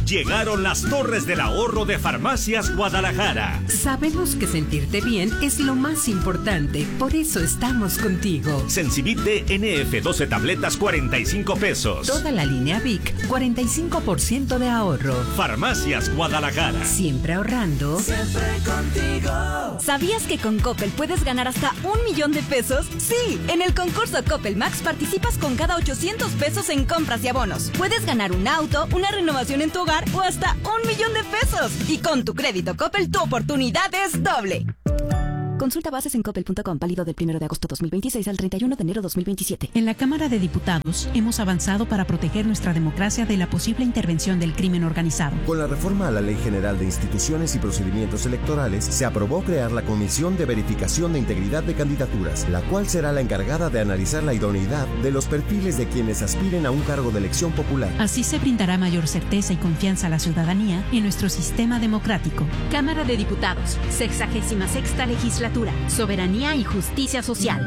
Llegaron las Torres del Ahorro de Farmacias Guadalajara. Sabemos que sentirte bien es lo más importante, por eso estamos contigo. Sensibit NF 12 tabletas, 45 pesos. Toda la línea Vic, 45% de ahorro. Farmacias Guadalajara. Siempre ahorrando. Siempre contigo. ¿Sabías que con Coppel puedes ganar hasta 1 millón de pesos? Sí, en el concurso Coppel Max participas con cada 800 pesos en compras y abonos. Puedes ganar un auto, una renovación en tu hogar o hasta 1 millón de pesos. Y con tu crédito Coppel, tu oportunidad es doble. Consulta bases en coppel.com, válido del 1 de agosto 2026 al 31 de enero 2027. En la Cámara de Diputados hemos avanzado para proteger nuestra democracia de la posible intervención del crimen organizado. Con la reforma a la Ley General de Instituciones y Procedimientos Electorales, se aprobó crear la Comisión de Verificación de Integridad de Candidaturas, la cual será la encargada de analizar la idoneidad de los perfiles de quienes aspiren a un cargo de elección popular. Así se brindará mayor certeza y confianza a la ciudadanía en nuestro sistema democrático. Cámara de Diputados, 66ª Legislatura. Soberanía y justicia social.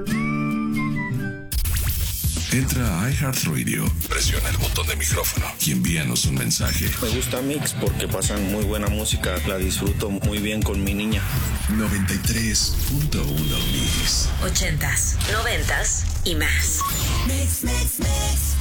Entra a iHeartRadio, presiona el botón de micrófono y envíanos un mensaje. Me gusta Mix porque pasan muy buena música, la disfruto muy bien con mi niña. 93.1 Mix. 80s, 90s y más. Mix, mix, mix.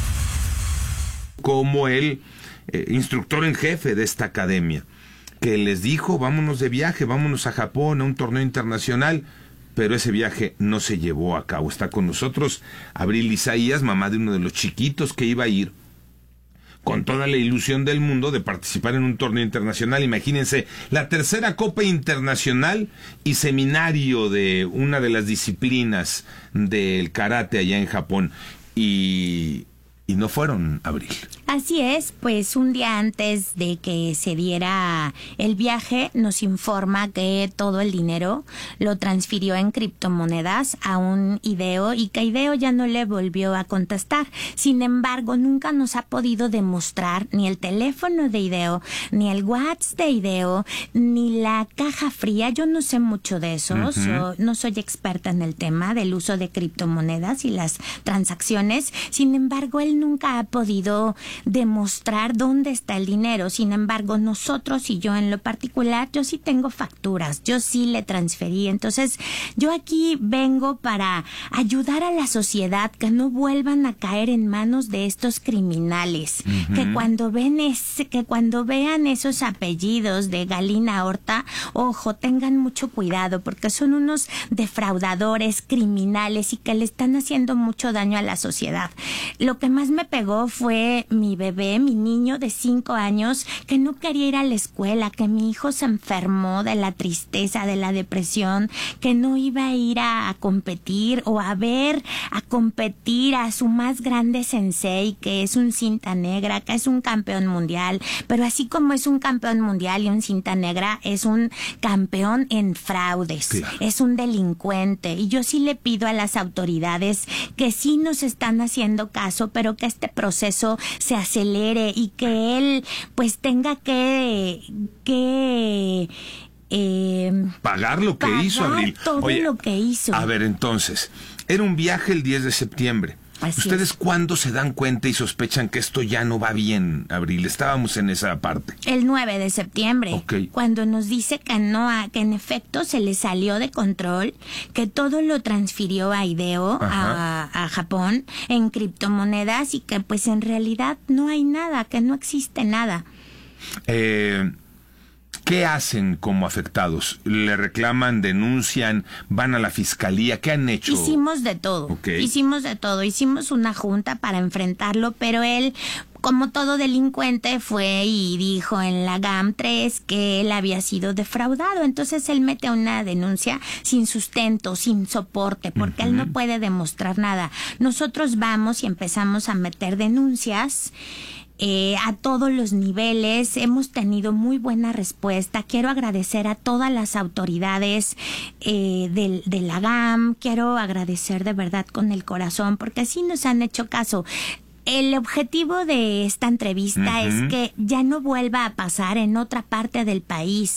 Como el instructor en jefe de esta academia, que les dijo, vámonos de viaje, vámonos a Japón, a un torneo internacional, pero ese viaje no se llevó a cabo. Está con nosotros Abril Isaías, mamá de uno de los chiquitos que iba a ir con toda la ilusión del mundo de participar en un torneo internacional. Imagínense, la tercera Copa Internacional y seminario de una de las disciplinas del karate allá en Japón. Y no fueron, Abril. Así es, pues un día antes de que se diera el viaje nos informa que todo el dinero lo transfirió en criptomonedas a un Ideo y que Ideo ya no le volvió a contestar. Sin embargo, nunca nos ha podido demostrar ni el teléfono de Ideo, ni el WhatsApp de Ideo, ni la caja fría. Yo no sé mucho de eso, no soy experta en el tema del uso de criptomonedas y las transacciones. Sin embargo, él nunca ha podido demostrar dónde está el dinero. Sin embargo, nosotros y yo en lo particular, yo sí tengo facturas, yo sí le transferí. Entonces, yo aquí vengo para ayudar a la sociedad que no vuelvan a caer en manos de estos criminales, que cuando vean esos apellidos de Galina Horta, ojo, tengan mucho cuidado porque son unos defraudadores criminales y que le están haciendo mucho daño a la sociedad. Lo que más me pegó fue mi bebé, mi niño de 5 años, que no quería ir a la escuela, que mi hijo se enfermó de la tristeza, de la depresión, que no iba a ir a competir o a competir a su más grande sensei, que es un cinta negra, que es un campeón mundial, pero así como es un campeón mundial y un cinta negra, es un campeón en fraudes, claro. Es un delincuente, y yo sí le pido a las autoridades que sí nos están haciendo caso, pero que este proceso se acelere y que él pues tenga que pagar lo que hizo, Abril. Todo lo que hizo. A ver, entonces, era un viaje el 10 de septiembre. Así ¿Ustedes es. cuándo se dan cuenta y sospechan que esto ya no va bien, Abril? Estábamos en esa parte. El 9 de septiembre, Okay. Cuando nos dice que no, que en efecto se le salió de control, que todo lo transfirió a Ideo, a Japón, en criptomonedas y que pues en realidad no hay nada, que no existe nada. ¿Qué hacen como afectados? ¿Le reclaman, denuncian, van a la fiscalía? ¿Qué han hecho? Hicimos de todo. Okay. Hicimos una junta para enfrentarlo, pero él, como todo delincuente, fue y dijo en la GAM 3 que él había sido defraudado. Entonces él mete una denuncia sin sustento, sin soporte, porque él no puede demostrar nada. Nosotros vamos y empezamos a meter denuncias a todos los niveles. Hemos tenido muy buena respuesta. Quiero agradecer a todas las autoridades de la GAM. Quiero agradecer de verdad con el corazón, porque sí nos han hecho caso. El objetivo de esta entrevista es que ya no vuelva a pasar en otra parte del país.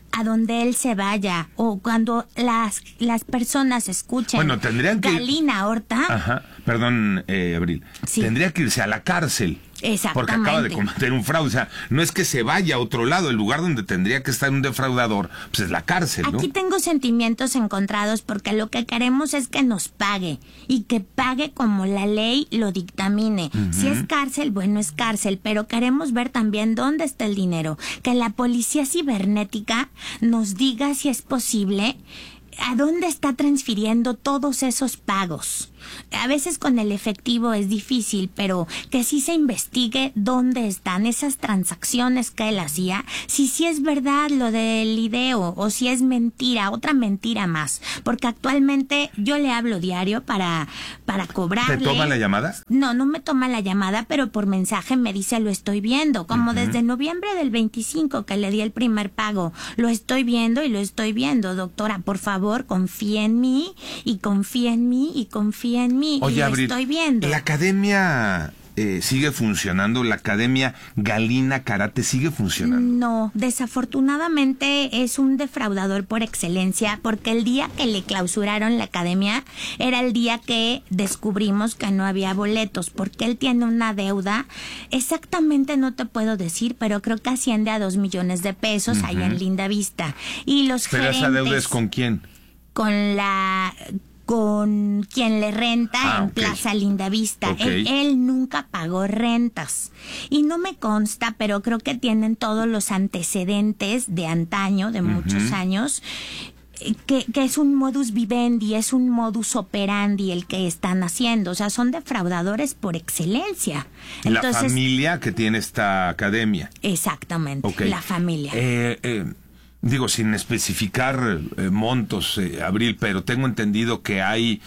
a donde él se vaya, o cuando las personas escuchen tendrían que Galina Horta. Perdón, Abril. Sí. Tendría que irse a la cárcel. Exactamente. Porque acaba de cometer un fraude. O sea, no es que se vaya a otro lado. El lugar donde tendría que estar un defraudador, pues es la cárcel, ¿no? Aquí tengo sentimientos encontrados porque lo que queremos es que nos pague. Y que pague como la ley lo dictamine. Si es cárcel, bueno, es cárcel. Pero queremos ver también dónde está el dinero. Que la policía cibernética nos diga si es posible a dónde está transfiriendo todos esos pagos. A veces con el efectivo es difícil, pero que sí se investigue dónde están esas transacciones que él hacía, si sí es verdad lo del ideo o si es mentira, otra mentira más. Porque actualmente yo le hablo diario para cobrarle. ¿Te toma la llamada? No me toma la llamada, pero por mensaje me dice lo estoy viendo. Como desde noviembre del 25 que le di el primer pago, lo estoy viendo y lo estoy viendo. Doctora, por favor, confía en mí y confía en mí y confía en mí. Oye, y lo Abril, estoy viendo. La academia sigue funcionando, la academia Galina Karate sigue funcionando. No, desafortunadamente es un defraudador por excelencia, porque el día que le clausuraron la academia era el día que descubrimos que no había boletos, porque él tiene una deuda, exactamente no te puedo decir, pero creo que asciende a 2 millones de pesos allá en Lindavista. Y los ¿Pero gerentes, esa deuda es con quién? Con quien le renta en Plaza Lindavista. Él nunca pagó rentas. Y no me consta, pero creo que tienen todos los antecedentes de antaño, de muchos años, que es un modus vivendi, es un modus operandi el que están haciendo. O sea, son defraudadores por excelencia. Entonces, la familia que tiene esta academia. Exactamente, la familia. Digo, sin especificar montos, Abril, pero tengo entendido que hay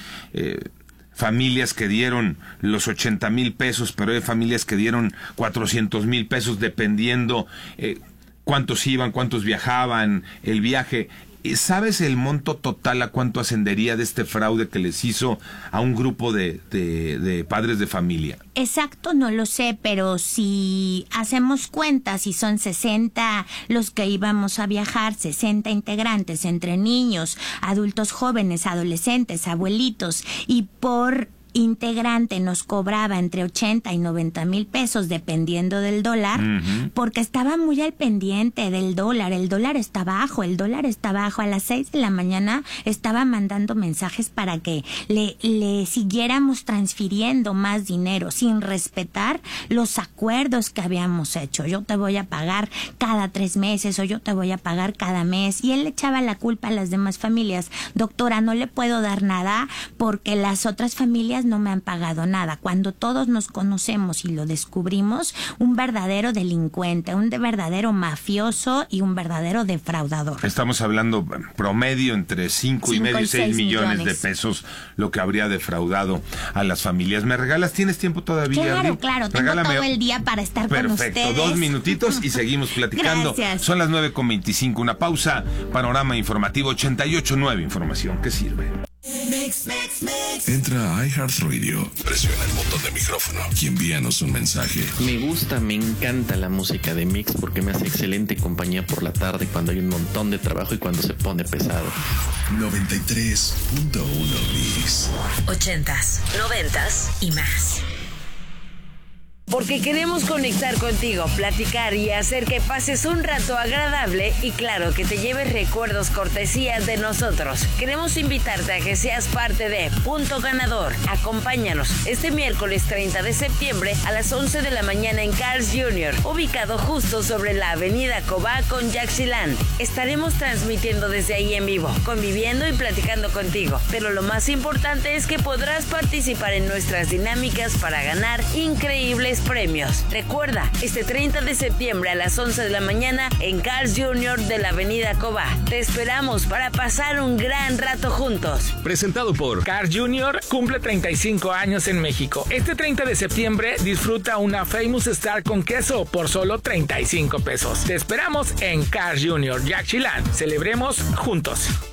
familias que dieron los 80,000 pesos, pero hay familias que dieron 400,000 pesos, dependiendo cuántos iban, cuántos viajaban, el viaje. ¿Sabes el monto total a cuánto ascendería de este fraude que les hizo a un grupo de padres de familia? Exacto, no lo sé, pero si hacemos cuentas, si son 60 los que íbamos a viajar, 60 integrantes entre niños, adultos jóvenes, adolescentes, abuelitos, y por integrante nos cobraba entre 80 y 90,000 pesos dependiendo del dólar, porque estaba muy al pendiente del dólar. El dólar está bajo, a las 6 de la mañana estaba mandando mensajes para que le siguiéramos transfiriendo más dinero sin respetar los acuerdos que habíamos hecho. Yo te voy a pagar cada 3 meses o yo te voy a pagar cada mes, y él le echaba la culpa a las demás familias. Doctora, no le puedo dar nada porque las otras familias no me han pagado nada. Cuando todos nos conocemos y lo descubrimos, un verdadero delincuente, un verdadero mafioso y un verdadero defraudador. Estamos hablando promedio entre 5,5 y 6 millones de pesos lo que habría defraudado a las familias. ¿Me regalas? ¿Tienes tiempo todavía? Claro, tengo todo el día para estar con ustedes. Perfecto, 2 minutitos y seguimos platicando. Gracias. Son las 9:25, una pausa. Panorama informativo 88.9, información que sirve. Entra a iHeartRadio, presiona el botón de micrófono y envíanos un mensaje. Me encanta la música de Mix porque me hace excelente compañía por la tarde cuando hay un montón de trabajo y cuando se pone pesado. 93.1 Mix. 80s, 90s y más. Porque queremos conectar contigo, platicar y hacer que pases un rato agradable y claro, que te lleves recuerdos cortesías de nosotros. Queremos invitarte a que seas parte de Punto Ganador. Acompáñanos este miércoles 30 de septiembre a las 11 de la mañana en Carl's Jr., ubicado justo sobre la avenida Cobá con Yaxchilán. Estaremos transmitiendo desde ahí en vivo, conviviendo y platicando contigo. Pero lo más importante es que podrás participar en nuestras dinámicas para ganar increíbles premios. Recuerda, este 30 de septiembre a las 11 de la mañana en Carl's Jr. de la avenida Cobá. Te esperamos para pasar un gran rato juntos. Presentado por Carl's Jr. cumple 35 años en México. Este 30 de septiembre disfruta una Famous Star con queso por solo 35 pesos. Te esperamos en Carl's Jr. Yaxchilán. Celebremos juntos. Con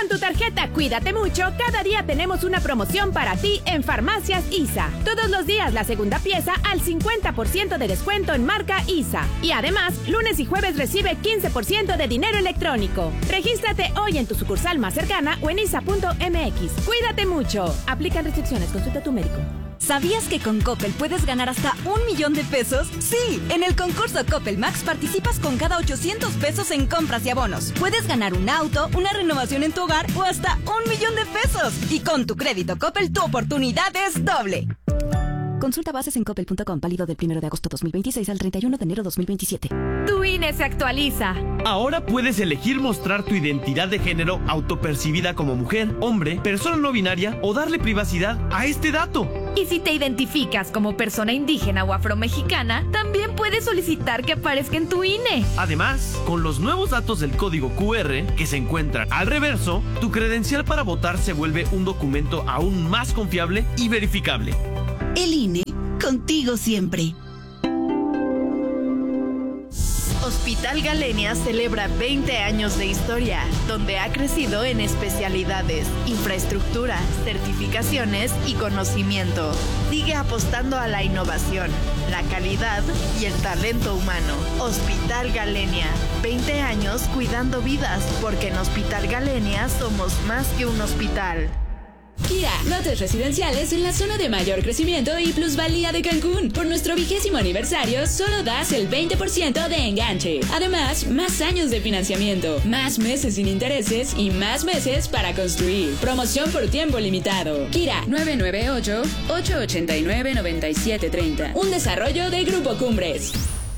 Con tu tarjeta Cuídate Mucho, cada día tenemos una promoción para ti en Farmacias ISA. Todos los días la segunda pieza al 50% de descuento en marca ISA. Y además, lunes y jueves recibe 15% de dinero electrónico. Regístrate hoy en tu sucursal más cercana o en isa.mx. Cuídate mucho. Aplican restricciones. Consulta a tu médico. ¿Sabías que con Coppel puedes ganar hasta $1,000,000? Sí, en el concurso Coppel Max participas con cada 800 pesos en compras y abonos. Puedes ganar un auto, una renovación en tu hogar o hasta $1,000,000. Y con tu crédito Coppel, tu oportunidad es doble. Consulta bases en coppel.com, válido del 1 de agosto 2026 al 31 de enero 2027. Tu INE se actualiza. Ahora puedes elegir mostrar tu identidad de género autopercibida como mujer, hombre, persona no binaria o darle privacidad a este dato. Y si te identificas como persona indígena o afromexicana, también puedes solicitar que aparezca en tu INE. Además, con los nuevos datos del código QR que se encuentran al reverso, tu credencial para votar se vuelve un documento aún más confiable y verificable. El INE, contigo siempre. Hospital Galenia celebra 20 años de historia, donde ha crecido en especialidades, infraestructura, certificaciones y conocimiento. Sigue apostando a la innovación, la calidad y el talento humano. Hospital Galenia, 20 años cuidando vidas, porque en Hospital Galenia somos más que un hospital. Kira, lotes residenciales en la zona de mayor crecimiento y plusvalía de Cancún. Por nuestro 20º aniversario, solo das el 20% de enganche. Además, más años de financiamiento, más meses sin intereses y más meses para construir. Promoción por tiempo limitado. Kira, 998-889-9730. Un desarrollo de Grupo Cumbres.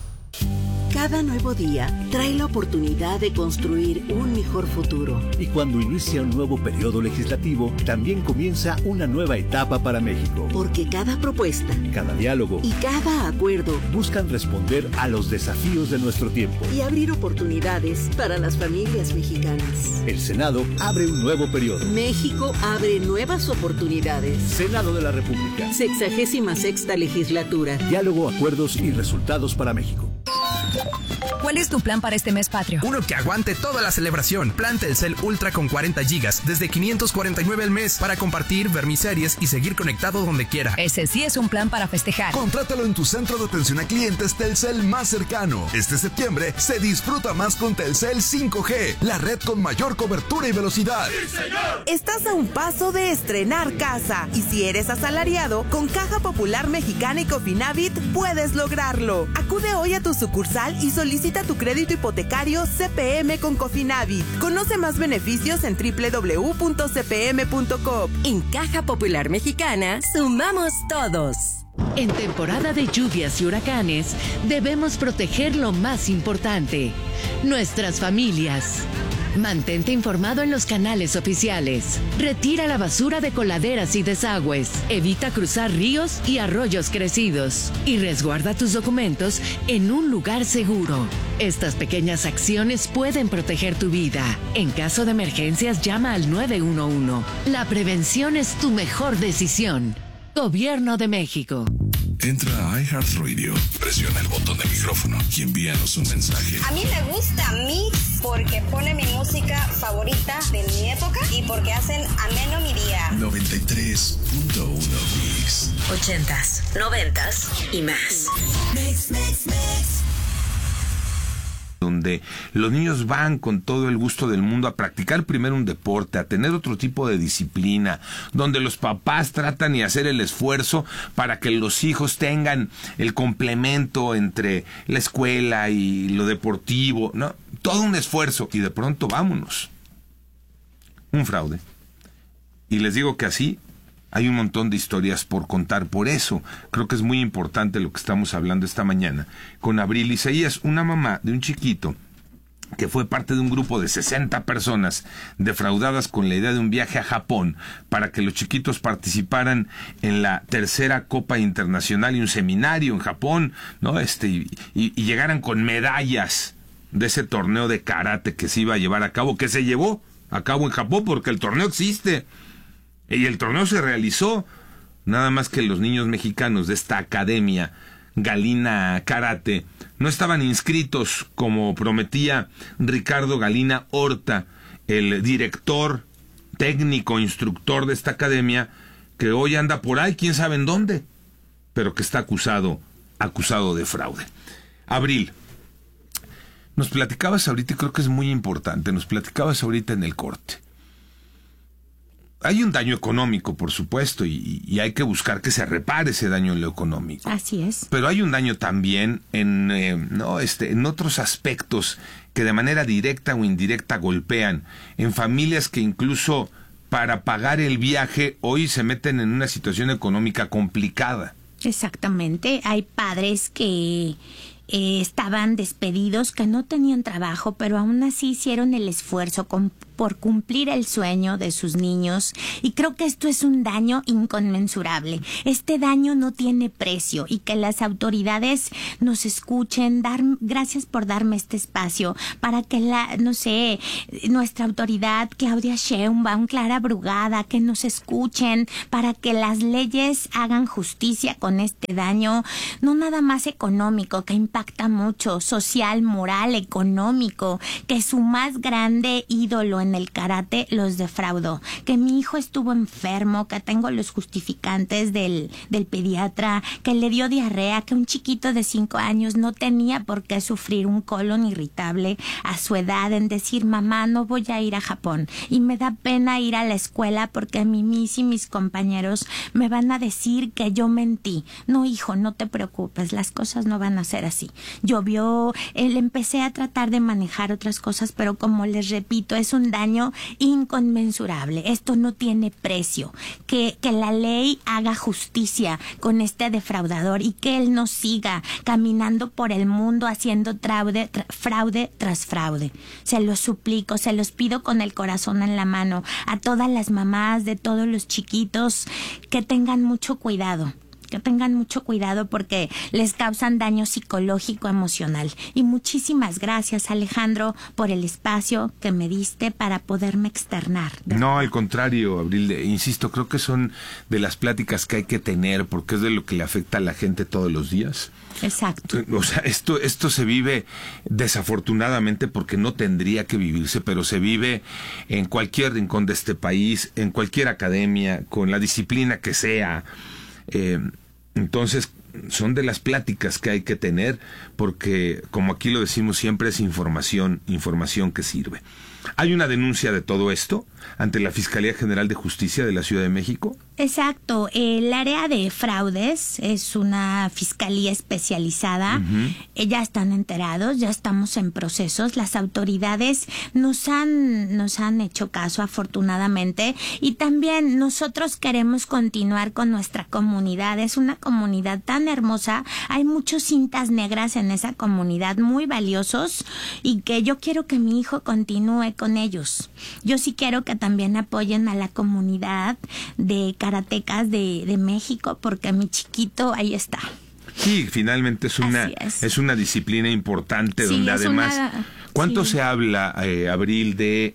Cada nuevo día trae la oportunidad de construir un mejor futuro. Y cuando inicia un nuevo periodo legislativo, también comienza una nueva etapa para México. Porque cada propuesta, cada diálogo y cada acuerdo buscan responder a los desafíos de nuestro tiempo y abrir oportunidades para las familias mexicanas. El Senado abre un nuevo periodo. México abre nuevas oportunidades. Senado de la República. 66ª legislatura. Diálogo, acuerdos y resultados para México. ¿Cuál es tu plan para este mes patrio? Uno que aguante toda la celebración. Plan Telcel Ultra con 40 gigas, desde 549 al mes, para compartir, ver mis series y seguir conectado donde quiera. Ese sí es un plan para festejar. Contrátalo en tu centro de atención a clientes Telcel más cercano. Este septiembre se disfruta más con Telcel 5G, la red con mayor cobertura y velocidad. ¡Sí, señor! Estás a un paso de estrenar casa. Y si eres asalariado, con Caja Popular Mexicana y Cofinavit puedes lograrlo. Acude hoy a tu sucursal y solicita tu crédito hipotecario CPM con Cofinavit. Conoce más beneficios en www.cpm.com. En Caja Popular Mexicana, sumamos todos. En temporada de lluvias y huracanes, debemos proteger lo más importante, nuestras familias. Mantente informado en los canales oficiales. Retira la basura de coladeras y desagües. Evita cruzar ríos y arroyos crecidos. Y resguarda tus documentos en un lugar seguro. Estas pequeñas acciones pueden proteger tu vida. En caso de emergencias, llama al 911. La prevención es tu mejor decisión. Gobierno de México. Entra a iHeartRadio, presiona el botón de micrófono y envíanos un mensaje. A mí me gusta Mix porque pone mi música favorita de mi época y porque hacen ameno mi día. 93.1 Mix. 80s, 90s y más. Mix, mix, mix. Donde los niños van con todo el gusto del mundo a practicar primero un deporte, a tener otro tipo de disciplina, donde los papás tratan y hacer el esfuerzo para que los hijos tengan el complemento entre la escuela y lo deportivo, ¿no? Todo un esfuerzo y de pronto vámonos. Un fraude. Y les digo que así hay un montón de historias por contar. Por eso creo que es muy importante lo que estamos hablando esta mañana con Abril Isaías, una mamá de un chiquito que fue parte de un grupo de 60 personas defraudadas con la idea de un viaje a Japón para que los chiquitos participaran en la tercera Copa Internacional y un seminario en Japón, ¿no? Y llegaran con medallas de ese torneo de karate que se iba a llevar a cabo, que se llevó a cabo en Japón porque el torneo existe. Y el torneo se realizó, nada más que los niños mexicanos de esta academia, Galina Karate, no estaban inscritos como prometía Ricardo Galina Horta, el director técnico, instructor de esta academia, que hoy anda por ahí, quién sabe en dónde, pero que está acusado de fraude. Abril, nos platicabas ahorita, y creo que es muy importante, nos platicabas ahorita en el corte. Hay un daño económico, por supuesto, y hay que buscar que se repare ese daño en lo económico. Así es. Pero hay un daño también en otros aspectos que de manera directa o indirecta golpean, en familias que incluso para pagar el viaje hoy se meten en una situación económica complicada. Exactamente. Hay padres que estaban despedidos, que no tenían trabajo, pero aún así hicieron el esfuerzo por cumplir el sueño de sus niños, y creo que esto es un daño inconmensurable. Este daño no tiene precio, y que las autoridades nos escuchen. Gracias por darme este espacio para que nuestra autoridad, Claudia Sheinbaum, Clara Brugada, que nos escuchen para que las leyes hagan justicia con este daño, no nada más económico, que impacta mucho, social, moral, económico, que su más grande ídolo en el karate los defraudó, que mi hijo estuvo enfermo, que tengo los justificantes del pediatra, que le dio diarrea, que un chiquito de 5 años no tenía por qué sufrir un colon irritable a su edad, en decir, mamá, no voy a ir a Japón, y me da pena ir a la escuela porque Mimis y mis compañeros me van a decir que yo mentí. No, hijo, no te preocupes, las cosas no van a ser así. Llovió, empecé a tratar de manejar otras cosas, pero como les repito, es un daño inconmensurable. Esto no tiene precio. Que la ley haga justicia con este defraudador y que él no siga caminando por el mundo haciendo fraude tras fraude. Se los suplico, se los pido con el corazón en la mano a todas las mamás de todos los chiquitos, que tengan mucho cuidado. Porque les causan daño psicológico, emocional. Y muchísimas gracias, Alejandro, por el espacio que me diste para poderme externar. No, al contrario, Abril, insisto, creo que son de las pláticas que hay que tener, porque es de lo que le afecta a la gente todos los días. Exacto. O sea, esto se vive desafortunadamente porque no tendría que vivirse, pero se vive en cualquier rincón de este país, en cualquier academia, con la disciplina que sea. Entonces, son de las pláticas que hay que tener, porque, como aquí lo decimos siempre, es información que sirve. ¿Hay una denuncia de todo esto ante la Fiscalía General de Justicia de la Ciudad de México? Exacto. El área de fraudes es una fiscalía especializada. Uh-huh. Ya están enterados, ya estamos en procesos. Las autoridades nos han hecho caso, afortunadamente, y también nosotros queremos continuar con nuestra comunidad. Es una comunidad tan hermosa. Hay muchos cintas negras en esa comunidad, muy valiosos, y que yo quiero que mi hijo continúe con ellos. Yo sí quiero que también apoyen a la comunidad de karatecas de México, porque mi chiquito ahí está. Sí, finalmente es una disciplina importante, sí, donde además ¿cuánto se habla, Abril, de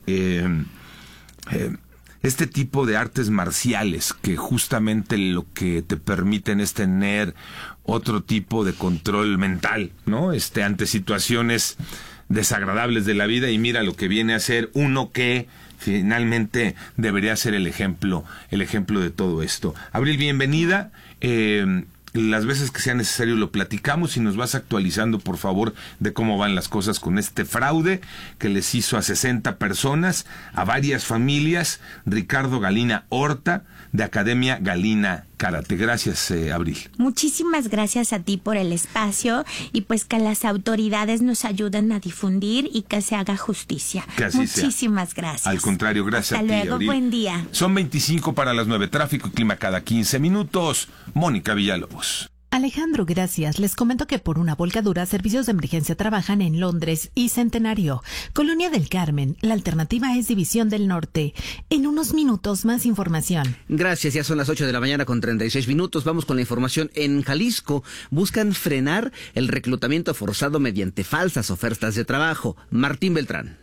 este tipo de artes marciales que justamente lo que te permiten es tener otro tipo de control mental, ¿no? Ante situaciones desagradables de la vida, y mira lo que viene a ser uno que finalmente debería ser el ejemplo de todo esto. Abril, bienvenida. Las veces que sea necesario lo platicamos, y nos vas actualizando, por favor, de cómo van las cosas con este fraude que les hizo a 60 personas, a varias familias, Ricardo Galina Horta, de Academia Galina Karate. Gracias, Abril. Muchísimas gracias a ti por el espacio, y pues que las autoridades nos ayuden a difundir y que se haga justicia. Que así Muchísimas sea. Gracias. Al contrario, gracias. Hasta a ti, luego, Abril. buen día. Son 25 para las 9, tráfico y clima cada 15 minutos. Mónica Villalobos. Alejandro, gracias. Les comento que por una volcadura, servicios de emergencia trabajan en Londres y Centenario. Colonia del Carmen, la alternativa es División del Norte. En unos minutos, más información. Gracias, ya son las 8 de la mañana con 36 minutos. Vamos con la información. En Jalisco buscan frenar el reclutamiento forzado mediante falsas ofertas de trabajo. Martín Beltrán.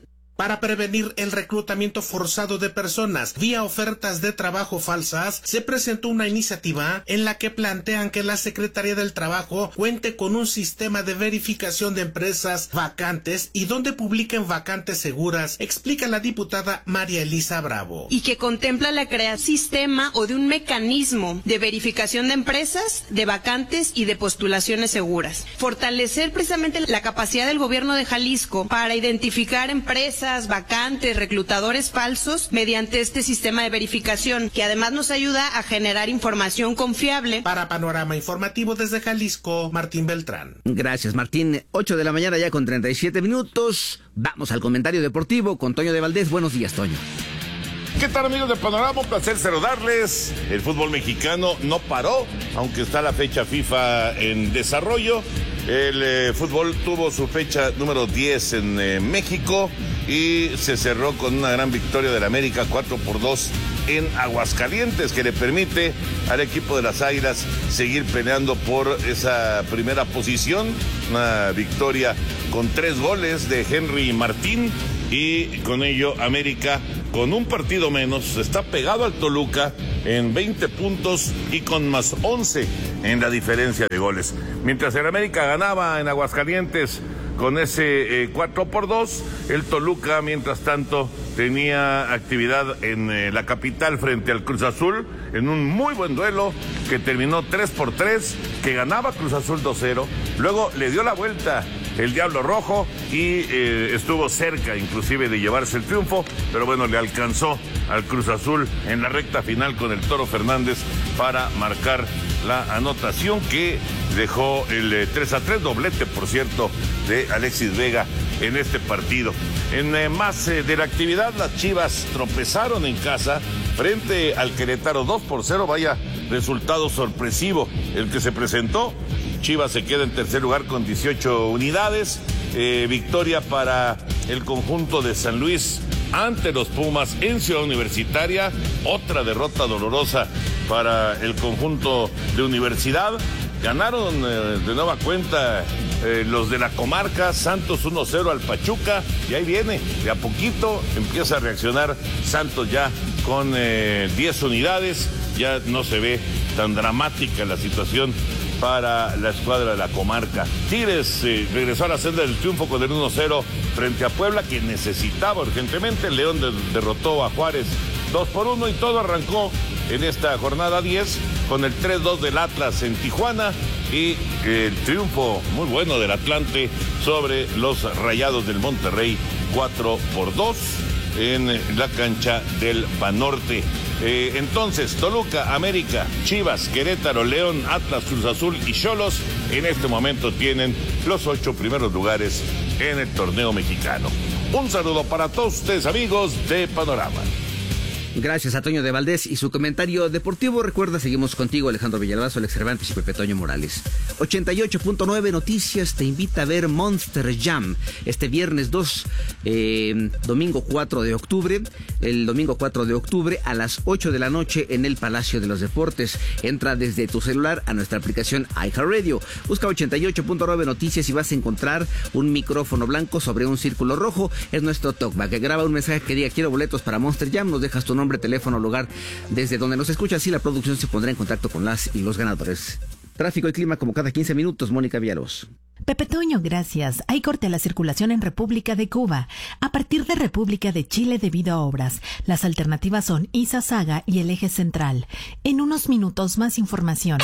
para prevenir el reclutamiento forzado de personas vía ofertas de trabajo falsas, se presentó una iniciativa en la que plantean que la Secretaría del Trabajo cuente con un sistema de verificación de empresas vacantes y donde publiquen vacantes seguras, explica la diputada María Elisa Bravo. Y que contempla la creación de un sistema o de un mecanismo de verificación de empresas, de vacantes y de postulaciones seguras. Fortalecer precisamente la capacidad del gobierno de Jalisco para identificar empresas, vacantes, reclutadores falsos mediante este sistema de verificación, que además nos ayuda a generar información confiable. Para Panorama Informativo desde Jalisco, Martín Beltrán. Gracias, Martín. 8 de la mañana ya con 37 minutos. Vamos al comentario deportivo con Toño de Valdés. Buenos días, Toño. ¿Qué tal, amigos de Panorama? Un placer saludarles. El fútbol mexicano no paró, aunque está la fecha FIFA en desarrollo. El fútbol tuvo su fecha número 10 en México y se cerró con una gran victoria del América 4-2 en Aguascalientes, que le permite al equipo de las Águilas seguir peleando por esa primera posición. Una victoria con 3 goles de Henry Martín, y con ello América, con un partido menos, está pegado al Toluca en 20 puntos y con más 11 en la diferencia de goles. Mientras el América ganaba en Aguascalientes con ese 4-2, el Toluca, mientras tanto, tenía actividad en la capital frente al Cruz Azul, en un muy buen duelo que terminó 3-3, que ganaba Cruz Azul 2-0, luego le dio la vuelta el Diablo Rojo y estuvo cerca inclusive de llevarse el triunfo, pero bueno, le alcanzó al Cruz Azul en la recta final con el Toro Fernández para marcar la anotación que dejó el 3-3, doblete por cierto de Alexis Vega en este partido. En más de la actividad, las Chivas tropezaron en casa frente al Querétaro 2-0, vaya resultado sorpresivo el que se presentó. Chivas se queda en tercer lugar con 18 unidades, victoria para el conjunto de San Luis ante los Pumas en Ciudad Universitaria, otra derrota dolorosa para el conjunto de Universidad. Ganaron de nueva cuenta los de la comarca, Santos 1-0 al Pachuca, y ahí viene, de a poquito empieza a reaccionar Santos ya con 10 unidades, ya no se ve tan dramática la situación para la escuadra de la comarca. Tigres regresó a la senda del triunfo con el 1-0 frente a Puebla, que necesitaba urgentemente. León derrotó a Juárez 2-1 y todo arrancó en esta jornada 10 con el 3-2 del Atlas en Tijuana y el triunfo muy bueno del Atlante sobre los Rayados del Monterrey 4-2 en la cancha del Banorte. Entonces, Toluca, América, Chivas, Querétaro, León, Atlas, Cruz Azul y Xolos en este momento tienen los 8 primeros lugares en el torneo mexicano. Un saludo para todos ustedes, amigos de Panorama. Gracias a Toño de Valdés y su comentario deportivo. Recuerda, seguimos contigo, Alejandro Villalbazo, Alex Cervantes y Pepe Toño Morales. 88.9 Noticias te invita a ver Monster Jam este viernes 2, domingo 4 de octubre. El domingo 4 de octubre a las 8 de la noche en el Palacio de los Deportes. Entra desde tu celular a nuestra aplicación iHeartRadio. Busca 88.9 Noticias y vas a encontrar un micrófono blanco sobre un círculo rojo. Es nuestro talkback. Graba un mensaje que diga: quiero boletos para Monster Jam. Nos dejas tu nombre, teléfono, lugar desde donde nos escuchas y la producción se pondrá en contacto con las y los ganadores. Tráfico y clima como cada 15 minutos, Mónica Villalobos. Pepe Toño, gracias. Hay corte a la circulación en República de Cuba. A partir de República de Chile debido a obras. Las alternativas son Izazaga y el eje central. En unos minutos más información.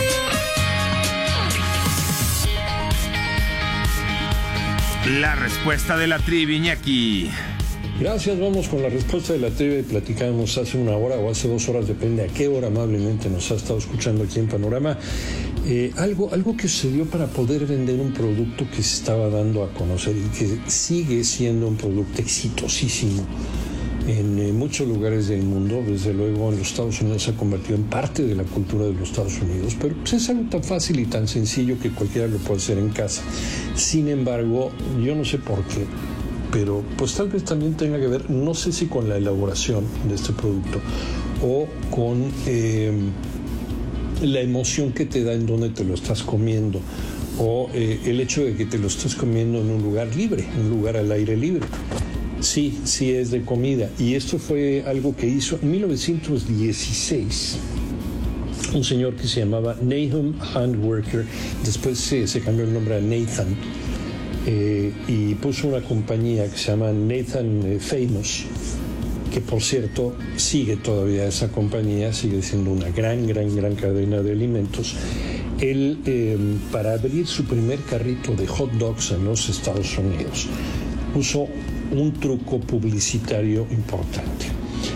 La respuesta de la trivia, Iñaki. Gracias, vamos con la respuesta de la trivia y platicamos hace una hora o hace 2 horas, depende a qué hora amablemente nos ha estado escuchando aquí en Panorama. Algo que sucedió para poder vender un producto que se estaba dando a conocer y que sigue siendo un producto exitosísimo en muchos lugares del mundo. Desde luego en los Estados Unidos se ha convertido en parte de la cultura de los Estados Unidos, pero pues es algo tan fácil y tan sencillo que cualquiera lo puede hacer en casa. Sin embargo, yo no sé por qué, pero pues tal vez también tenga que ver, no sé si con la elaboración de este producto o con la emoción que te da en donde te lo estás comiendo, o el hecho de que te lo estés comiendo en un lugar libre, un lugar al aire libre. Sí es de comida. Y esto fue algo que hizo en 1916 un señor que se llamaba Nahum Handwerker. Después se cambió el nombre a Nathan. Y puso una compañía que se llama Nathan Famous, que por cierto sigue todavía esa compañía, sigue siendo una gran cadena de alimentos. Él, para abrir su primer carrito de hot dogs en los Estados Unidos, usó un truco publicitario importante.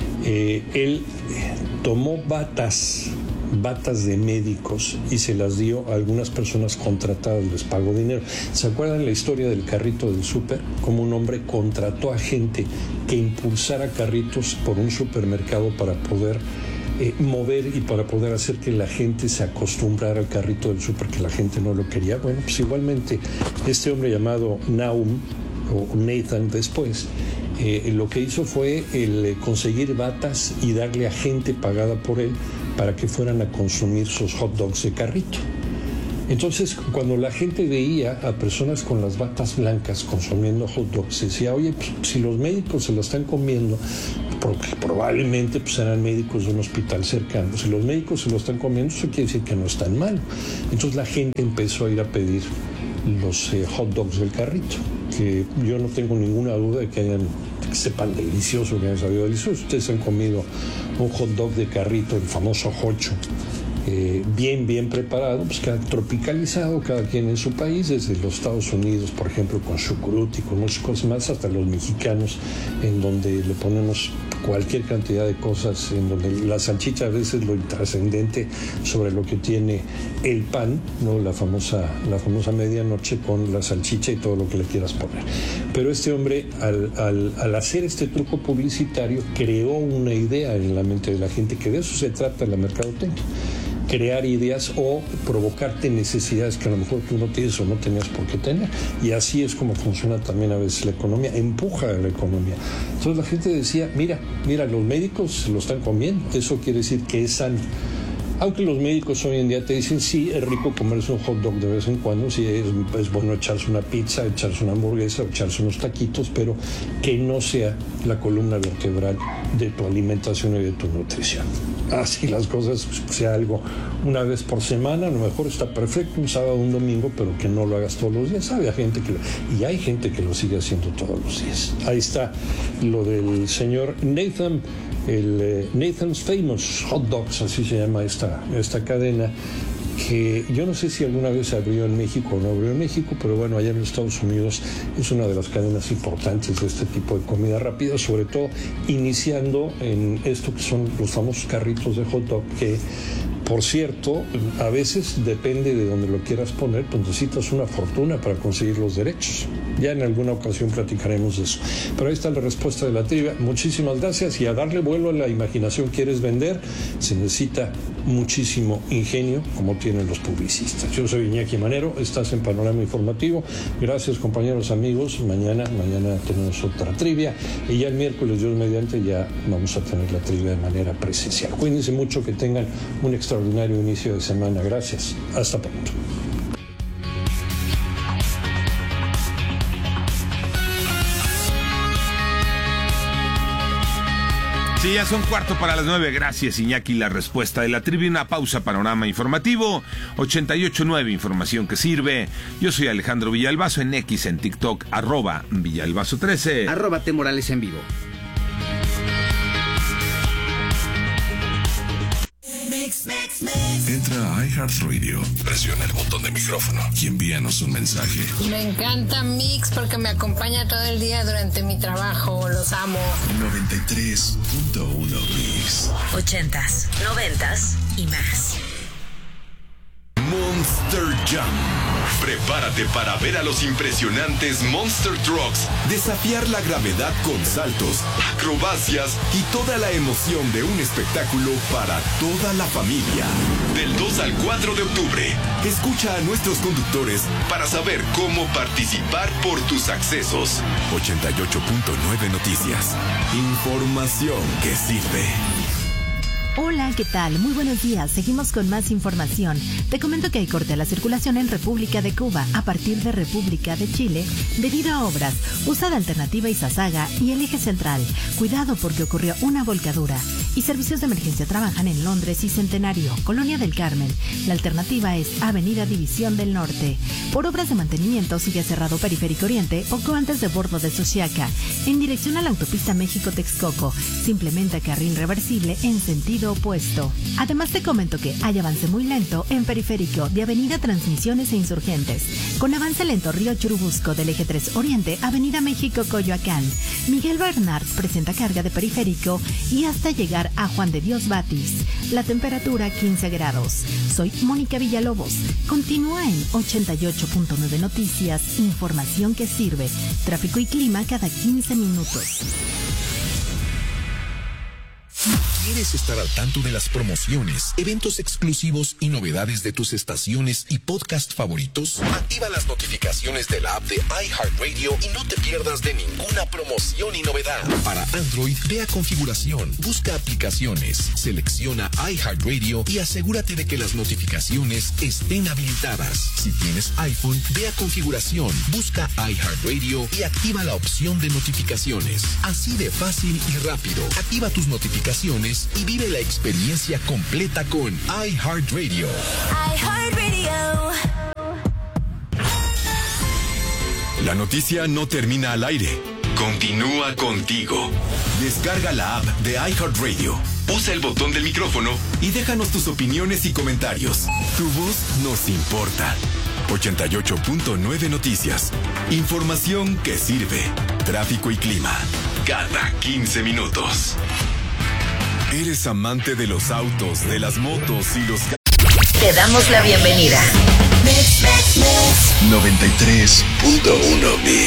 Él tomó batas de médicos y se las dio a algunas personas contratadas, les pagó dinero. ¿Se acuerdan la historia del carrito del súper? Como un hombre contrató a gente que impulsara carritos por un supermercado para poder mover y para poder hacer que la gente se acostumbrara al carrito del súper, que la gente no lo quería. Bueno, pues igualmente este hombre llamado Nahum, o Nathan después, lo que hizo fue el conseguir batas y darle a gente pagada por él para que fueran a consumir sus hot dogs de carrito. Entonces, cuando la gente veía a personas con las batas blancas consumiendo hot dogs, decía, oye, pues, si los médicos se lo están comiendo, porque probablemente pues, eran médicos de un hospital cercano, si los médicos se lo están comiendo, eso quiere decir que no es tan malo. Entonces la gente empezó a ir a pedir los hot dogs del carrito, que yo no tengo ninguna duda de que sepan delicioso, que hayan sabido delicioso. Ustedes han comido un hot dog de carrito, el famoso hocho, bien preparado, pues tropicalizado, cada quien en su país, desde los Estados Unidos, por ejemplo, con chucrut y con muchas cosas más, hasta los mexicanos, en donde le ponemos cualquier cantidad de cosas, en donde la salchicha a veces lo intrascendente sobre lo que tiene el pan, ¿no? La famosa medianoche con la salchicha y todo lo que le quieras poner. Pero este hombre, al hacer este truco publicitario, creó una idea en la mente de la gente, que de eso se trata la mercadotecnia. Crear ideas o provocarte necesidades que a lo mejor tú no tienes o no tenías por qué tener. Y así es como funciona también a veces la economía, empuja a la economía. Entonces la gente decía, mira, los médicos se lo están comiendo, eso quiere decir que es sano. Aunque los médicos hoy en día te dicen, sí, es rico comerse un hot dog de vez en cuando, sí, es bueno echarse una pizza, echarse una hamburguesa, echarse unos taquitos, pero que no sea la columna vertebral de tu alimentación y de tu nutrición. Así las cosas, pues, sea algo una vez por semana, a lo mejor está perfecto, un sábado, un domingo, pero que no lo hagas todos los días. Hay gente que lo sigue haciendo todos los días. Ahí está lo del señor Nathan, el Nathan's Famous Hot Dogs, así se llama esta cadena, que yo no sé si alguna vez abrió en México o no abrió en México, pero bueno, allá en los Estados Unidos es una de las cadenas importantes de este tipo de comida rápida, sobre todo iniciando en esto que son los famosos carritos de hot dog, que por cierto, a veces depende de donde lo quieras poner, pues necesitas una fortuna para conseguir los derechos. Ya en alguna ocasión platicaremos de eso. Pero ahí está la respuesta de la trivia. Muchísimas gracias, y a darle vuelo a la imaginación. ¿Quieres vender? Se necesita muchísimo ingenio, como tienen los publicistas. Yo soy Iñaki Manero, estás en Panorama Informativo. Gracias, compañeros, amigos. Mañana tenemos otra trivia, y ya el miércoles, Dios mediante, ya vamos a tener la trivia de manera presencial. Cuídense mucho, que tengan un extraordinario inicio de semana. Gracias. Hasta pronto. Sí, ya son 8:45. Gracias, Iñaki. La respuesta de la trivia. Una pausa. Panorama Informativo 88.9, información que sirve. Yo soy Alejandro Villalbazo, en X, en TikTok, @Villalbazo13. @T_Morales en vivo. Entra a iHeartRadio, presiona el botón de micrófono y envíanos un mensaje. Me encanta Mix porque me acompaña todo el día durante mi trabajo. Los amo. 93.1 Mix. 80s, 90s y más. Monster Jam. Prepárate para ver a los impresionantes Monster Trucks desafiar la gravedad con saltos, acrobacias y toda la emoción de un espectáculo para toda la familia. Del 2 al 4 de octubre, escucha a nuestros conductores para saber cómo participar por tus accesos. 88.9 Noticias. Información que sirve. Hola, ¿qué tal? Muy buenos días. Seguimos con más información. Te comento que hay corte a la circulación en República de Cuba a partir de República de Chile debido a obras. Usa la alternativa Izazaga y el eje central. Cuidado porque ocurrió una volcadura. Y servicios de emergencia trabajan en Londres y Centenario, Colonia del Carmen. La alternativa es Avenida División del Norte. Por obras de mantenimiento sigue cerrado Periférico Oriente o antes de Bordo de Suchiaca. En dirección a la autopista México-Texcoco. Simplemente carril reversible en sentido opuesto. Además te comento que hay avance muy lento en Periférico de Avenida Transmisiones e Insurgentes, con avance lento Río Churubusco del eje 3 Oriente, Avenida México Coyoacán. Miguel Bernard presenta carga de Periférico y hasta llegar a Juan de Dios Batis. La temperatura 15 grados. Soy Mónica Villalobos. Continúa en 88.9 Noticias, información que sirve. Tráfico y clima cada 15 minutos. ¿Quieres estar al tanto de las promociones, eventos exclusivos y novedades de tus estaciones y podcast favoritos? Activa las notificaciones de la app de iHeartRadio y no te pierdas de ninguna promoción y novedad. Para Android, ve a configuración, busca aplicaciones, selecciona iHeartRadio y asegúrate de que las notificaciones estén habilitadas. Si tienes iPhone, ve a configuración, busca iHeartRadio y activa la opción de notificaciones. Así de fácil y rápido. Activa tus notificaciones y vive la experiencia completa con iHeartRadio. iHeartRadio. La noticia no termina al aire. Continúa contigo. Descarga la app de iHeartRadio. Usa el botón del micrófono y déjanos tus opiniones y comentarios. Tu voz nos importa. 88.9 Noticias. Información que sirve. Tráfico y clima. Cada 15 minutos. ¿Eres amante de los autos, de las motos y los... Te damos la bienvenida. 93.1